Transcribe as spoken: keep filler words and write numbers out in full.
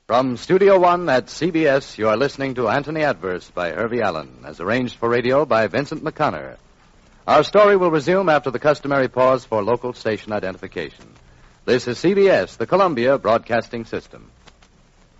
From Studio One at C B S, you are listening to Anthony Adverse by Hervey Allen, as arranged for radio by Vincent McConnor. Our story will resume after the customary pause for local station identification. This is C B S, the Columbia Broadcasting System.